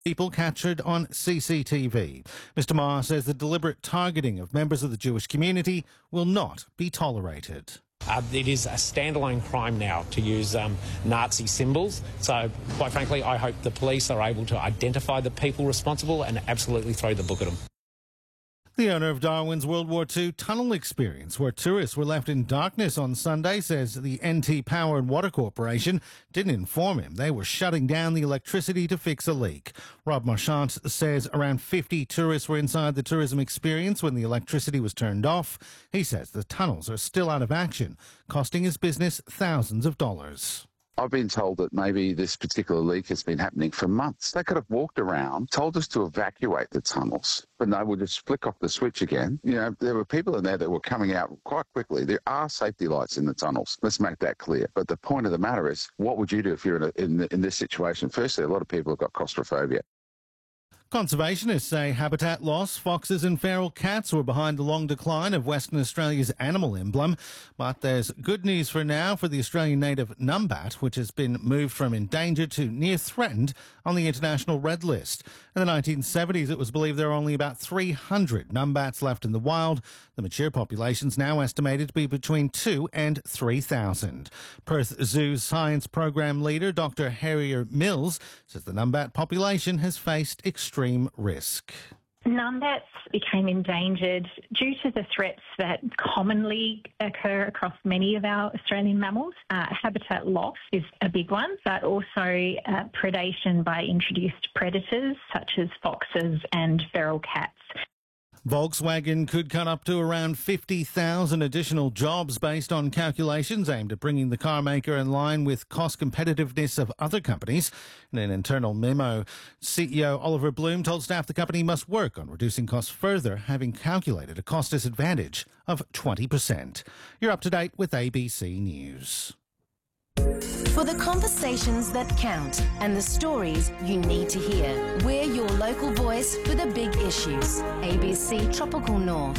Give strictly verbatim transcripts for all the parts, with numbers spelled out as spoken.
people captured on C C T V. Mister Maher says the deliberate targeting of members of the Jewish community will not be tolerated. Uh, it is a standalone crime now to use um, Nazi symbols. So, quite frankly, I hope the police are able to identify the people responsible and absolutely throw the book at them. The owner of Darwin's World War Two tunnel experience, where tourists were left in darkness on Sunday, says the N T Power and Water Corporation didn't inform him they were shutting down the electricity to fix a leak. Rob Marchant says around fifty tourists were inside the tourism experience when the electricity was turned off. He says the tunnels are still out of action, costing his business thousands of dollars. I've been told that maybe this particular leak has been happening for months. They could have walked around, told us to evacuate the tunnels, but no, we'll just flick off the switch again. You know, there were people in there that were coming out quite quickly. There are safety lights in the tunnels. Let's make that clear. But the point of the matter is, what would you do if you're in, a, in, in this situation? Firstly, a lot of people have got claustrophobia. Conservationists say habitat loss, foxes and feral cats were behind the long decline of Western Australia's animal emblem. But there's good news for now for the Australian native numbat, which has been moved from endangered to near threatened on the international red list. In the nineteen seventies, it was believed there were only about three hundred numbats left in the wild. The mature population's now estimated to be between two and three thousand. Perth Zoo's science program leader, Doctor Harrier Mills, says the numbat population has faced extreme risk. Numbats became endangered due to the threats that commonly occur across many of our Australian mammals. Uh, habitat loss is a big one, but also uh, predation by introduced predators such as foxes and feral cats. Volkswagen could cut up to around fifty thousand additional jobs based on calculations aimed at bringing the car maker in line with cost competitiveness of other companies. In an internal memo, C E O Oliver Bloom told staff the company must work on reducing costs further, having calculated a cost disadvantage of twenty percent. You're up to date with A B C News. For the conversations that count and the stories you need to hear, we're your local voice for the big issues. A B C Tropical North.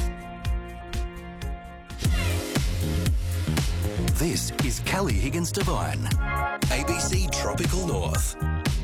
This is Kelly Higgins Devine, A B C Tropical North.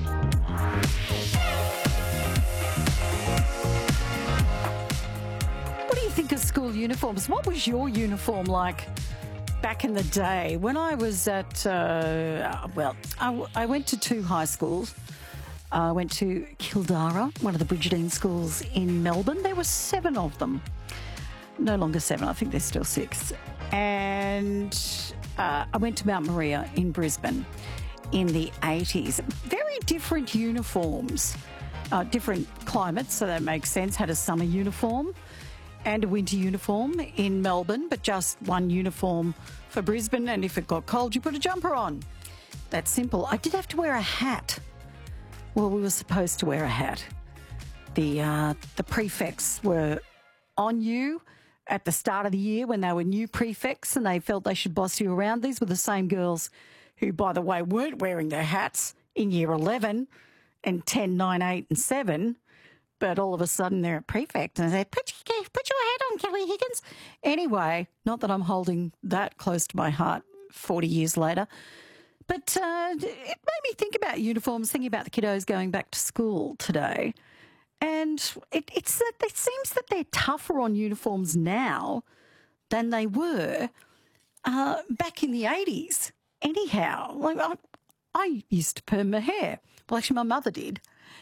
What do you think of school uniforms? What was your uniform like back in the day? When I was at, uh, well, I, I went to two high schools. I went to Kildara, one of the Brigidine schools in Melbourne. There were seven of them. No longer seven, I think there's still six. And uh, I went to Mount Maria in Brisbane in the eighties. Very different uniforms, uh, different climates, so that makes sense. Had a summer uniform and a winter uniform in Melbourne, but just one uniform for Brisbane, and if it got cold, you put a jumper on. That's simple. I did have to wear a hat. Well, we were supposed to wear a hat. The, uh, the prefects were on you at the start of the year when they were new prefects and they felt they should boss you around. These were the same girls who, by the way, weren't wearing their hats in year eleven and ten, nine, eight and seven. But all of a sudden they're a prefect and they said, put, put your hat on, Kelly Higgins. Anyway, not that I'm holding that close to my heart forty years later, but uh, it made me think about uniforms, thinking about the kiddos going back to school today. And it, it's that it seems that they're tougher on uniforms now than they were uh, back in the eighties. Anyhow, like I, I used to perm my hair. Well, actually, my mother did.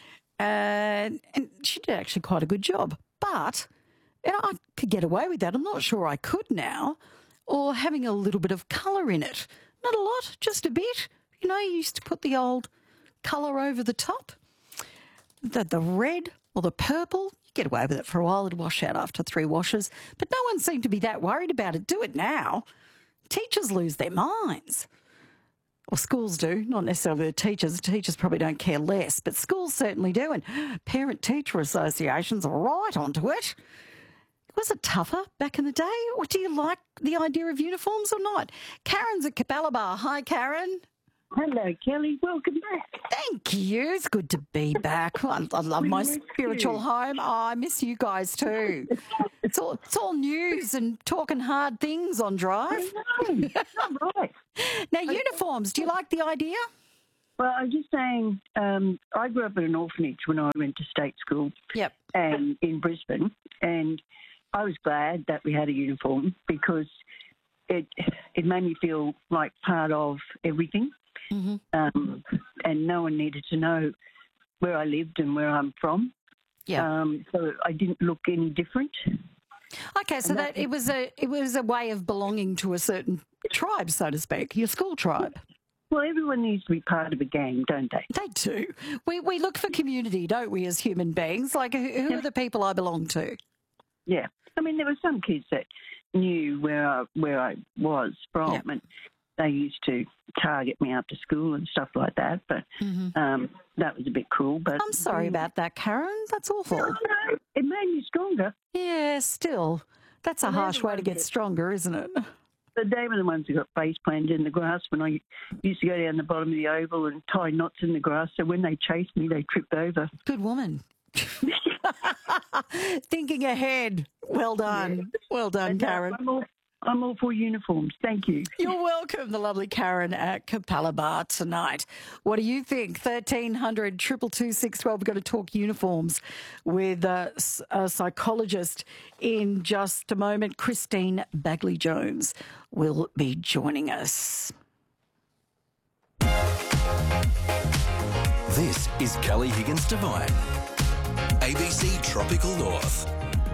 Uh, and she did actually quite a good job. But you know, I could get away with that. I'm not sure I could now. Or having a little bit of colour in it. Not a lot, just a bit. You know, you used to put the old colour over the top. The, the red or the purple, you get away with it for a while. It'd wash out after three washes. But no one seemed to be that worried about it. Do it now. Teachers lose their minds. Or schools do, not necessarily the teachers. The teachers probably don't care less, but schools certainly do. And parent-teacher associations are right onto it. Was it tougher back in the day? Or do you like the idea of uniforms or not? Karen's at Capalaba. Hi, Karen. Hello, Kelly. Welcome back. Thank you. It's good to be back. I, I love We my miss spiritual you. home. Oh, I miss you guys too. It's all it's all news and talking hard things on Drive. I know. Right. Now, uniforms. Do you like the idea? Well, I was just saying, um, I grew up in an orphanage when I went to state school. Yep. And in Brisbane, and I was glad that we had a uniform because it it made me feel like part of everything, Mm-hmm. um, and no one needed to know where I lived and where I'm from. Yeah. Um, so I didn't look any different. Okay, so that it was a it was a way of belonging to a certain tribe, so to speak, your school tribe. Well, everyone needs to be part of a gang, don't they? They do. We we look for community, don't we, as human beings? Like, who, who are the people I belong to? Yeah. I mean, there were some kids that knew where I, where I was from, Yeah. and they used to target me after school and stuff like that, but Mm-hmm. um, that was a bit cruel. But I'm sorry about that, Karen. That's awful. No, no, it made me stronger. Yeah, still. That's a Well, they're harsh the way to ones get that- stronger, isn't it? But they were the ones who got face planted in the grass when I used to go down the bottom of the oval and tie knots in the grass. So when they chased me, they tripped over. Good woman. Thinking ahead. Well done. Well done, And, uh, Karen. I'm all, I'm all for uniforms. Thank you. You're welcome, the lovely Karen at Capalaba tonight. What do you think? thirteen hundred, two two two, six one two. We've got to talk uniforms with a, a psychologist in just a moment. Christine Bagley-Jones will be joining us. This is Kelly Higgins Devine, A B C Tropical North.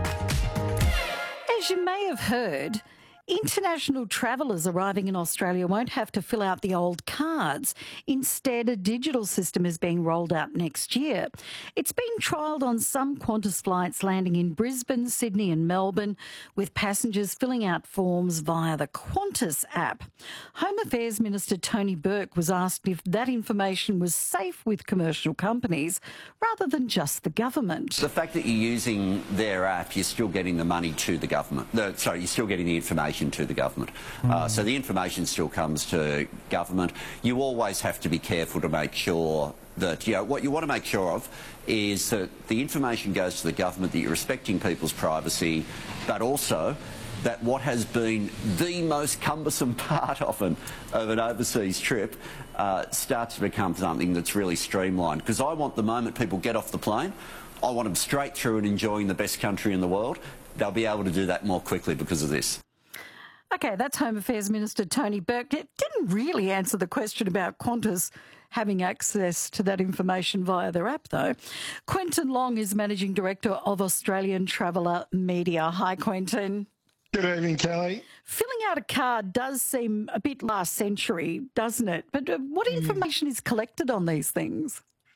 As you may have heard, international travellers arriving in Australia won't have to fill out the old cards. Instead, a digital system is being rolled out next year. It's been trialled on some Qantas flights landing in Brisbane, Sydney and Melbourne, with passengers filling out forms via the Qantas app. Home Affairs Minister Tony Burke was asked if that information was safe with commercial companies rather than just the government. The fact that you're using their app, you're still getting the money to the government. No, sorry, you're still getting the information to the government. Mm. Uh, so the information still comes to government. You always have to be careful to make sure that, you know, what you want to make sure of is that the information goes to the government, that you're respecting people's privacy, but also that what has been the most cumbersome part often of an overseas trip uh, starts to become something that's really streamlined. Because I want the moment people get off the plane, I want them straight through and enjoying the best country in the world. They'll be able to do that more quickly because of this. Okay, that's Home Affairs Minister Tony Burke. It didn't really answer the question about Qantas having access to that information via their app, though. Quentin Long is Managing Director of Australian Traveller Media. Hi, Quentin. Good evening, Kelly. Filling out a card does seem a bit last century, doesn't it? But uh, what information is collected on these things?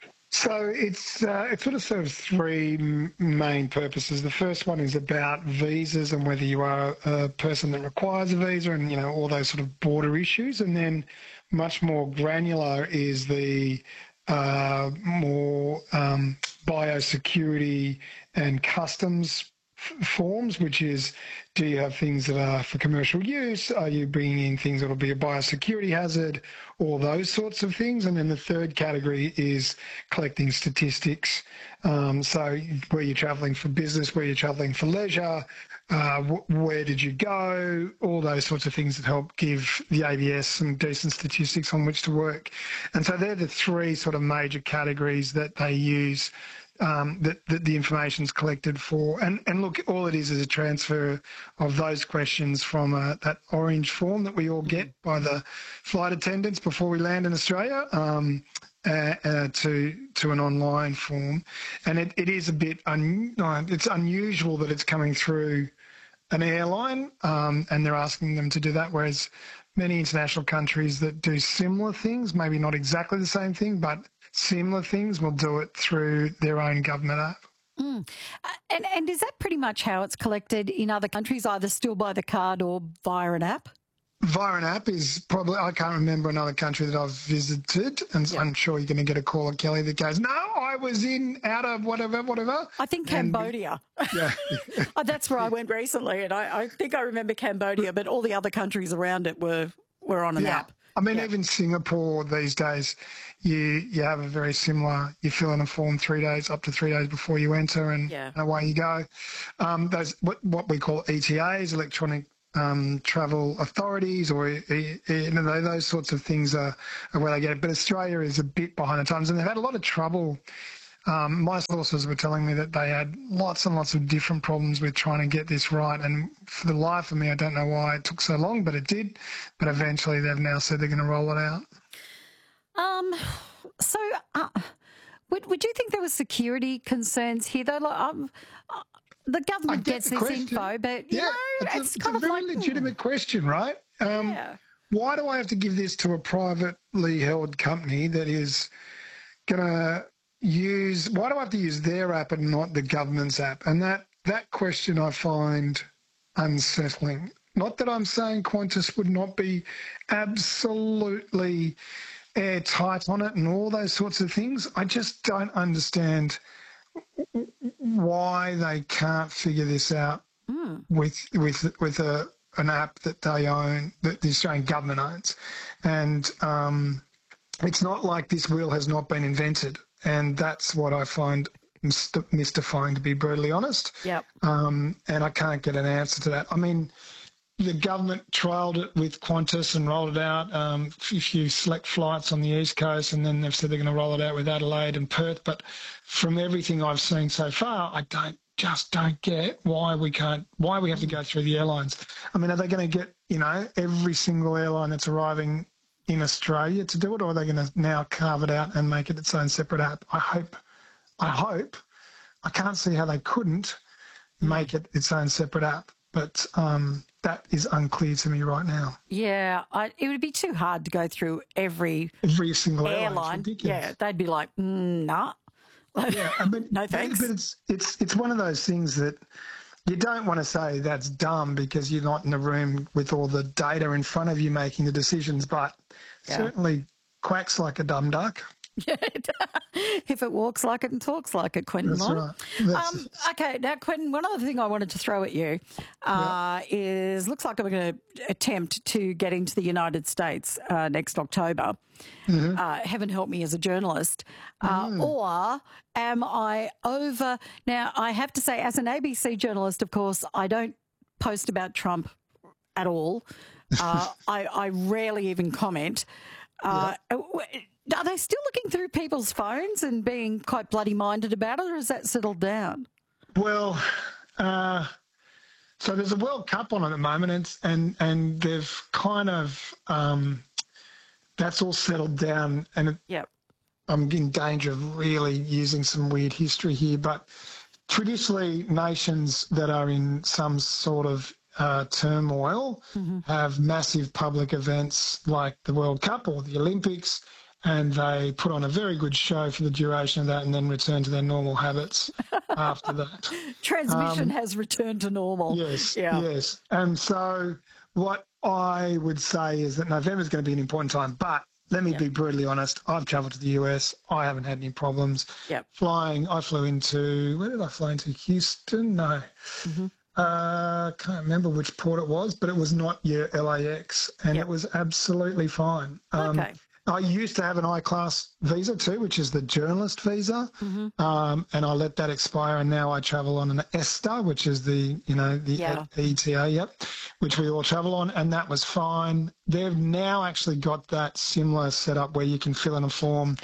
So it's uh, it sort of serves three m- main purposes. The first one is about visas and whether you are a person that requires a visa and, you know, all those sort of border issues. And then much more granular is the uh, more um, biosecurity and customs f- forms, which is, do you have things that are for commercial use? Are you bringing in things that will be a biosecurity hazard? All those sorts of things. And then the third category is collecting statistics. Um, so where you're travelling for business, where you're travelling for leisure, uh, wh- where did you go? All those sorts of things that help give the A B S some decent statistics on which to work. And so they're the three sort of major categories that they use. Um, that, that the information's collected for. And, and look, all it is is a transfer of those questions from uh, that orange form that we all get by the flight attendants before we land in Australia um, uh, uh, to to an online form. And it, it is a bit, un, no, it's unusual that it's coming through an airline um, and they're asking them to do that, whereas many international countries that do similar things, maybe not exactly the same thing, but similar things, will do it through their own government app. Mm. Uh, and, and is that pretty much how it's collected in other countries, either still by the card or via an app? Via an app is probably, I can't remember another country that I've visited, and yeah. I'm sure you're going to get a call at Kelly that goes, no, I was in, out of whatever, whatever. I think Cambodia. And, yeah. oh, that's where I went recently, and I, I think I remember Cambodia, but all the other countries around it were, were on an yeah. app. I mean, yeah. even Singapore these days, you you have a very similar, you fill in a form three days, up to three days before you enter, and yeah. away you go. Um, those what, what we call E T As, electronic um, travel authorities or you know, those sorts of things are, are where they get it. But Australia is a bit behind the times, and they've had a lot of trouble. Um, my sources were telling me that they had lots and lots of different problems with trying to get this right. And for the life of me, I don't know why it took so long, but it did. But eventually they've now said they're going to roll it out. Um, so uh, would, would you think there were security concerns here, though? Like, um, uh, the government get gets the this question. info, but, you yeah, know, it's, a, it's, it's kind a of very like... legitimate question, right? Um, yeah. Why do I have to give this to a privately held company that is going to use, why do I have to use their app and not the government's app? And that, that question I find unsettling. Not that I'm saying Qantas would not be absolutely airtight on it and all those sorts of things. I just don't understand why they can't figure this out mm. with with with a an app that they own, that the Australian government owns. And um, it's not like this wheel has not been invented. And that's what I find mystifying, to be brutally honest. Yep. Um, and I can't get an answer to that. I mean, the government trialled it with Qantas and rolled it out, um, a few select flights on the East Coast, and then they've said they're going to roll it out with Adelaide and Perth. But from everything I've seen so far, I don't just don't get why we can't, why we have to go through the airlines. I mean, are they going to get, you know, every single airline that's arriving in Australia to do it, or are they going to now carve it out and make it its own separate app? I hope, I hope, I can't see how they couldn't make it its own separate app, but um, that is unclear to me right now. Yeah, I, it would be too hard to go through every every single airline. Yeah, they'd be like, mm, nah. Yeah, I mean, no thanks. But it's it's it's one of those things that you don't want to say that's dumb because you're not in the room with all the data in front of you making the decisions, but yeah. certainly quacks like a dumb duck. Yeah, if it walks like it and talks like it, Quentin. That's right. That's um, okay, now, Quentin, one other thing I wanted to throw at you uh, yeah. is looks like we're going to attempt to get into the United States uh, next October. Mm-hmm. Uh, heaven help me as a journalist. Uh, mm. Or am I over? Now, I have to say, as an A B C journalist, of course, I don't post about Trump at all. Uh, I, I rarely even comment. Uh, yeah. Are they still looking through people's phones and being quite bloody minded about it, or has that settled down? Well, uh, so there's a World Cup on at the moment, and and, and they've kind of um, that's all settled down, and it, yep. I'm in danger of really using some weird history here, but traditionally nations that are in some sort of uh, turmoil mm-hmm. have massive public events like the World Cup or the Olympics, and they put on a very good show for the duration of that and then return to their normal habits after that. Transmission um, has returned to normal. Yes, yeah. yes. And so what I would say is that November is going to be an important time, but let me yep. be brutally honest. I've travelled to the U S. I haven't had any problems. Yep. Flying, I flew into, where did I fly into? Houston? No. Mm-hmm. Uh, can't remember which port it was, but it was not your L A X, and yep. it was absolutely fine. Um, okay. I used to have an I-class visa too, which is the journalist visa, mm-hmm. um, and I let that expire, and now I travel on an ESTA, which is the, you know, the yeah. E T A, yep, which we all travel on, and that was fine. They've now actually got that similar setup where you can fill in a form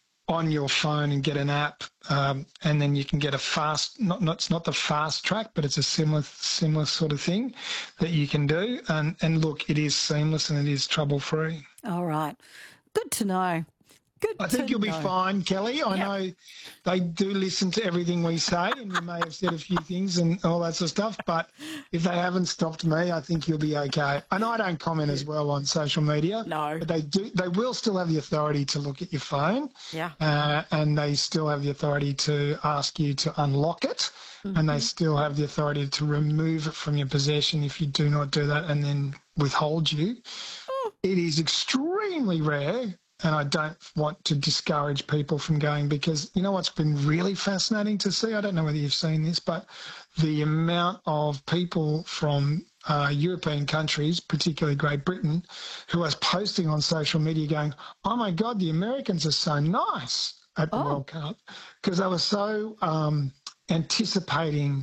on your phone and get an app, um, and then you can get a fast, not, not, it's not the fast track, but it's a similar similar sort of thing that you can do. And, and look, it is seamless and it is trouble-free. All right. Good to know. Good I think to you'll be know. fine, Kelly. I yep. know they do listen to everything we say, and you may have said a few things and all that sort of stuff, but if they haven't stopped me, I think you'll be okay. And I don't comment as well on social media. No. But they do. They will still have the authority to look at your phone. Yeah. Uh, and they still have the authority to ask you to unlock it, mm-hmm. and they still have the authority to remove it from your possession if you do not do that and then withhold you. Oh. It is extremely rare. And I don't want to discourage people from going, because you know what's been really fascinating to see? I don't know whether you've seen this, but the amount of people from uh, European countries, particularly Great Britain, who are posting on social media going, oh, my God, the Americans are so nice at the oh. World Cup, because they were so um, anticipating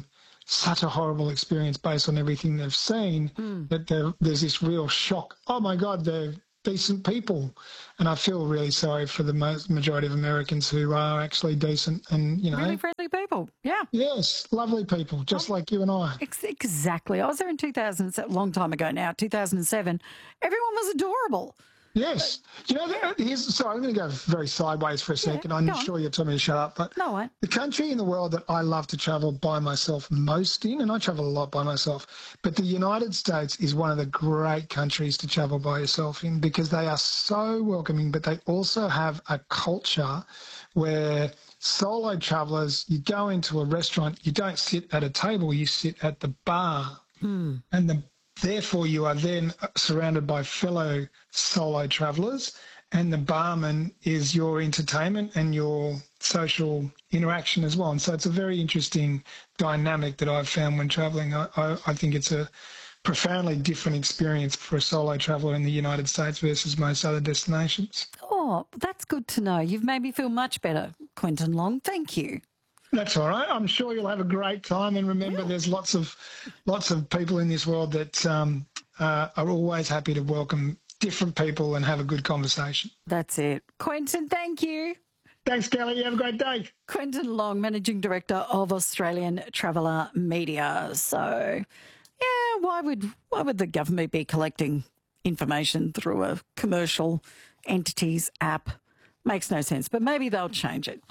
such a horrible experience based on everything they've seen Mm. that there, there's this real shock. Oh my God, they're decent people. And I feel really sorry for the most majority of Americans who are actually decent and, you know. Really friendly people, yeah. Yes, lovely people, just like you and I. Ex- exactly. I was there in two thousand, a long time ago now, two thousand seven. Everyone was adorable. Yes. You know, there- here's, sorry, I'm going to go very sideways for a second. I'm go on. sure you'll tell me to shut up. But No, I. the country in the world that I love to travel by myself most in, and I travel a lot by myself, but the United States is one of the great countries to travel by yourself in because they are so welcoming, but they also have a culture where solo travellers, you go into a restaurant, you don't sit at a table, you sit at the bar. Hmm. And the Therefore, you are then surrounded by fellow solo travellers, and the barman is your entertainment and your social interaction as well. And so it's a very interesting dynamic that I've found when travelling. I, I, I think it's a profoundly different experience for a solo traveller in the United States versus most other destinations. Oh, that's good to know. You've made me feel much better, Quentin Long. Thank you. That's all right. I'm sure you'll have a great time. And remember, there's lots of lots of people in this world that um, uh, are always happy to welcome different people and have a good conversation. That's it. Quentin, thank you. Thanks, Kelly. You have a great day. Quentin Long, Managing Director of Australian Traveller Media. So, yeah, why would why would the government be collecting information through a commercial entity's app? Makes no sense, but maybe they'll change it.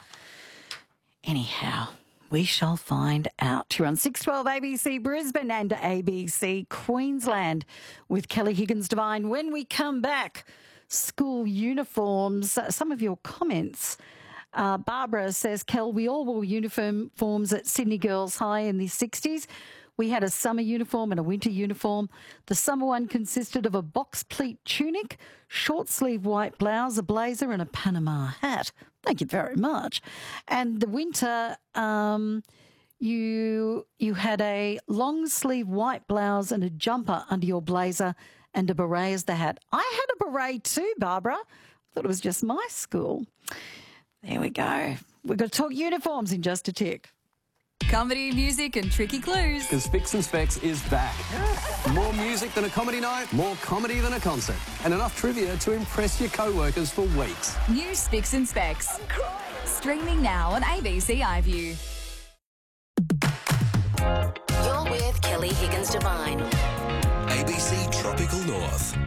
Anyhow, we shall find out. You're on six twelve A B C Brisbane and A B C Queensland with Kelly Higgins-Devine. When we come back, school uniforms, some of your comments. Uh, Barbara says, Kel, we all wore uniforms at Sydney Girls High in the sixties. We had a summer uniform and a winter uniform. The summer one consisted of a box pleat tunic, short sleeve white blouse, a blazer and a Panama hat. Thank you very much. And the winter, um, you you had a long sleeve white blouse and a jumper under your blazer and a beret as the hat. I had a beret too, Barbara. Thought it was just my school. There we go. We're going to talk uniforms in just a tick. Comedy, music and tricky clues. Because Spicks and Specs is back. More music than a comedy night, more comedy than a concert, and enough trivia to impress your co-workers for weeks. New Spicks and Specs. Streaming now on A B C iView. You're with Kelly Higgins-Devine. A B C Tropical North.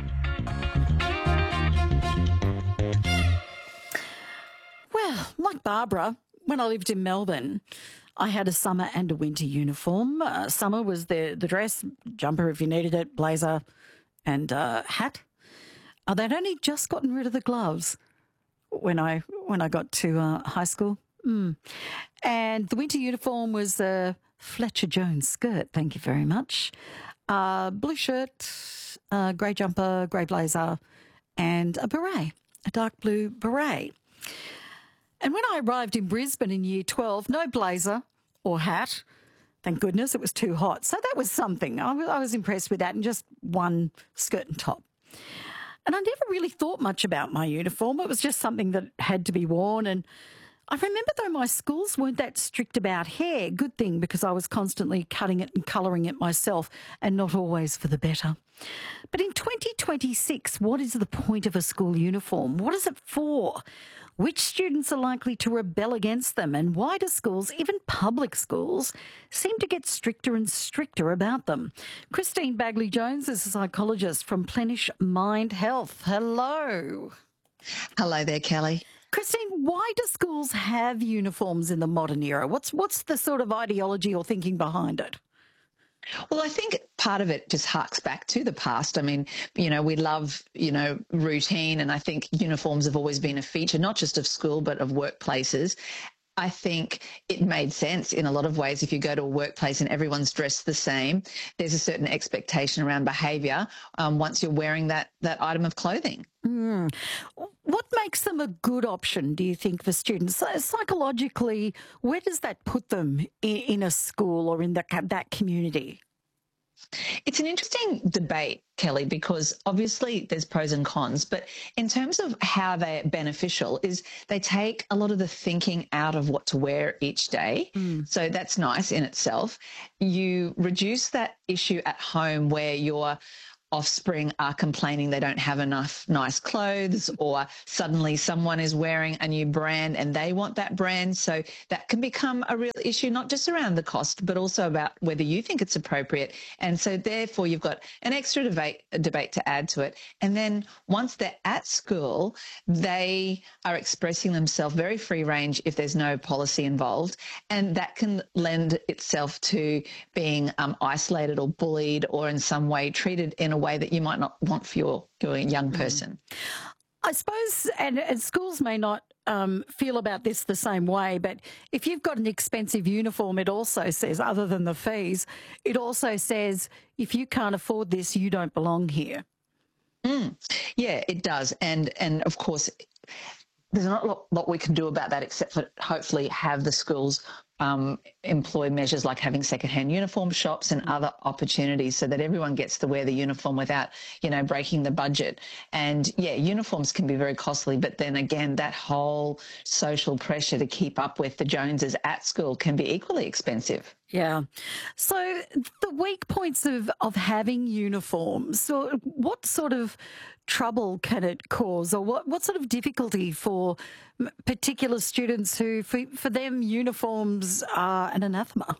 Well, like Barbara, when I lived in Melbourne, I had a summer and a winter uniform. Uh, summer was the, the dress, jumper if you needed it, blazer and uh, hat. Uh, they'd only just gotten rid of the gloves when I when I got to uh, high school. Mm. And the winter uniform was a Fletcher Jones skirt, thank you very much. Uh, blue shirt, uh, grey jumper, grey blazer and a beret, a dark blue beret. And when I arrived in Brisbane in year twelve, no blazer or hat. Thank goodness, it was too hot. So that was something. I was, I was impressed with that, and just one skirt and top. And I never really thought much about my uniform. It was just something that had to be worn. And I remember, though, my schools weren't that strict about hair. Good thing, because I was constantly cutting it and colouring it myself, and not always for the better. But in twenty twenty-six, what is the point of a school uniform? What is it for? Which students are likely to rebel against them? And why do schools, even public schools, seem to get stricter and stricter about them? Christine Bagley-Jones is a psychologist from Plenish Mind Health. Hello. Hello there, Kelly. Christine, why do schools have uniforms in the modern era? What's what's the sort of ideology or thinking behind it? Well, I think part of it just harks back to the past. I mean, you know, we love, you know, routine, and I think uniforms have always been a feature, not just of school, but of workplaces. I think it made sense in a lot of ways. If you go to a workplace and everyone's dressed the same, there's a certain expectation around behaviour um, once you're wearing that that item of clothing. Mm. What makes them a good option, do you think, for students? Psychologically, where does that put them in, in a school or in the, that community? It's an interesting debate, Kelly, because obviously there's pros and cons, but in terms of how they're beneficial is they take a lot of the thinking out of what to wear each day. Mm. So that's nice in itself. You reduce that issue at home where you're offspring are complaining they don't have enough nice clothes, or suddenly someone is wearing a new brand and they want that brand. So that can become a real issue, not just around the cost, but also about whether you think it's appropriate. And so therefore you've got an extra debate, debate to add to it. And then once they're at school, they are expressing themselves very free range if there's no policy involved. And that can lend itself to being um, isolated or bullied or in some way treated in a way that you might not want for your, your young person. I suppose, and, and schools may not um, feel about this the same way, but if you've got an expensive uniform, it also says, other than the fees, it also says, if you can't afford this, you don't belong here. Mm. Yeah, it does. And, and of course, there's not a lot, lot we can do about that except for hopefully have the schools um, employ measures like having secondhand uniform shops and other opportunities so that everyone gets to wear the uniform without, you know, breaking the budget. And, yeah, uniforms can be very costly, but then again, that whole social pressure to keep up with the Joneses at school can be equally expensive. Yeah. So the weak points of, of having uniforms, so what sort of trouble can it cause, or what, what sort of difficulty for particular students who, for, for them, uniforms are an anathema?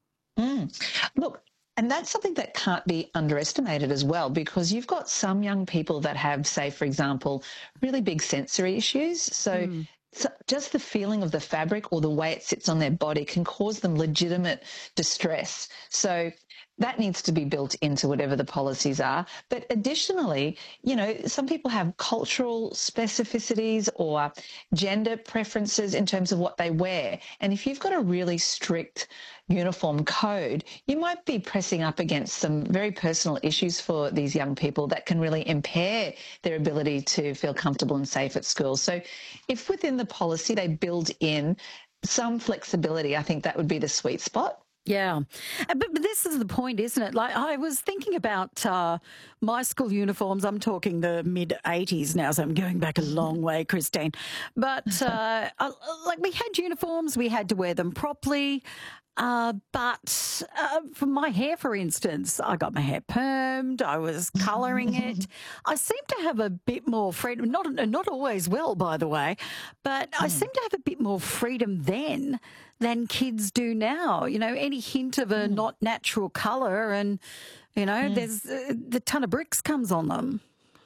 Mm. Look, and that's something that can't be underestimated as well, because you've got some young people that have, say, for example, really big sensory issues. So mm. So just the feeling of the fabric or the way it sits on their body can cause them legitimate distress. So that needs to be built into whatever the policies are. But additionally, you know, some people have cultural specificities or gender preferences in terms of what they wear. And if you've got a really strict uniform code, you might be pressing up against some very personal issues for these young people that can really impair their ability to feel comfortable and safe at school. So if within the policy they build in some flexibility, I think that would be the sweet spot. Yeah, but, but this is the point, isn't it? Like, I was thinking about uh, my school uniforms. I'm talking the mid eighties now, so I'm going back a long way, Christine. But uh, I, like, we had uniforms, we had to wear them properly. Uh, but uh, for my hair, for instance, I got my hair permed, I was colouring it. I seem to have a bit more freedom, not not always well, by the way, but mm. I seem to have a bit more freedom then than kids do now. You know, any hint of a mm. not natural colour and, you know, mm. there's uh, the ton of bricks comes on them.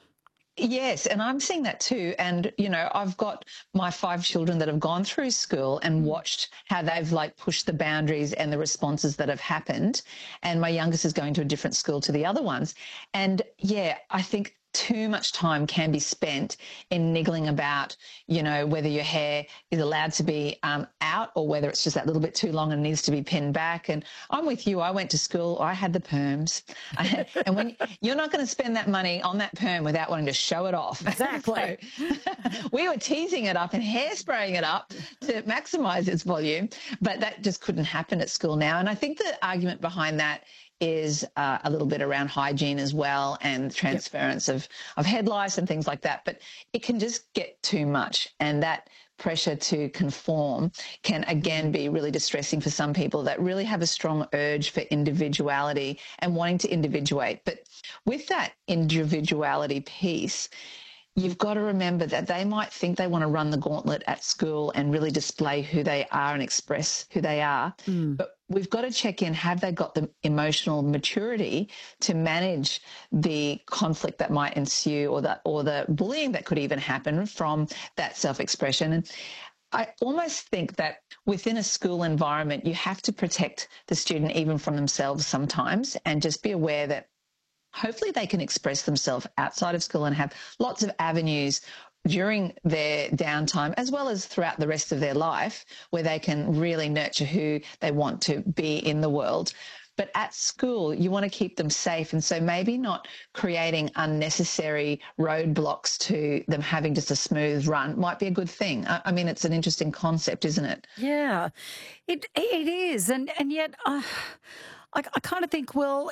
Yes, and I'm seeing that too. And, you know, I've got my five children that have gone through school and watched how they've, like, pushed the boundaries and the responses that have happened. And my youngest is going to a different school to the other ones. And, yeah, I think too much time can be spent in niggling about, you know, whether your hair is allowed to be um, out or whether it's just that little bit too long and needs to be pinned back. And I'm with you. I went to school. I had the perms. I had, and when you're not going to spend that money on that perm without wanting to show it off. Exactly. So, we were teasing it up and hairspraying it up to maximise its volume, but that just couldn't happen at school now. And I think the argument behind that is uh, a little bit around hygiene as well and transference yep. of, of head lice and things like that. But it can just get too much, and that pressure to conform can again be really distressing for some people that really have a strong urge for individuality and wanting to individuate. But with that individuality piece, you've got to remember that they might think they want to run the gauntlet at school and really display who they are and express who they are. Mm. But we've got to check in, have they got the emotional maturity to manage the conflict that might ensue or the, or the bullying that could even happen from that self-expression. And I almost think that within a school environment, you have to protect the student even from themselves sometimes, and just be aware that hopefully they can express themselves outside of school and have lots of avenues during their downtime as well as throughout the rest of their life where they can really nurture who they want to be in the world. But at school, you want to keep them safe. And so maybe not creating unnecessary roadblocks to them having just a smooth run might be a good thing. I, I mean, it's an interesting concept, isn't it? Yeah, it it is. And, and yet uh, I, I kind of think, well, if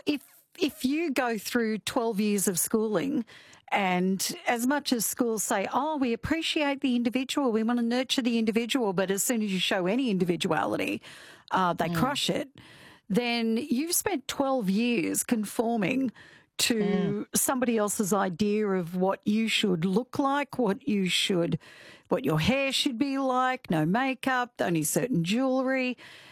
if you go through twelve years of schooling, and as much as schools say, oh, we appreciate the individual, we want to nurture the individual, but as soon as you show any individuality, uh, they mm. crush it, then you've spent twelve years conforming to mm. somebody else's idea of what you should look like, what you should, what your hair should be like, no makeup, only certain jewellery.